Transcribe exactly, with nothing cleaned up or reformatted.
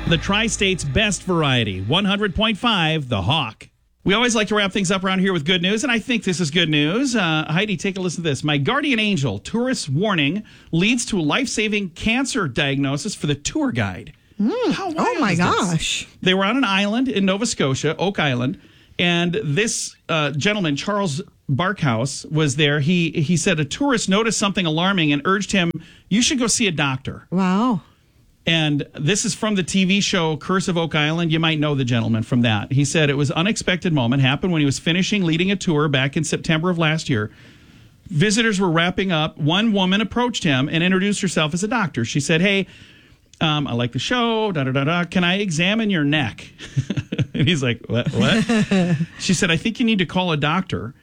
The Tri-State's best variety, one hundred point five, The Hawk. We always like to wrap things up around here with good news, and I think this is good news. Uh, Heidi, take a listen to this. My guardian angel, tourist warning, leads to life-saving cancer diagnosis for the tour guide. Mm. How wild Oh, my is this? gosh. They were on an island in Nova Scotia, Oak Island, and this uh, gentleman, Charles Barkhouse, was there. He, he said a tourist noticed something alarming and urged him, you should go see a doctor. Wow. And this is from the T V show Curse of Oak Island. You might know the gentleman from that. He said it was an unexpected moment, happened when he was finishing leading a tour back in September of last year. Visitors were wrapping up. One woman approached him and introduced herself as a doctor. She said, hey, um, I like the show, da da da da. Can I examine your neck? And he's like, what? What? She said, I think you need to call a doctor.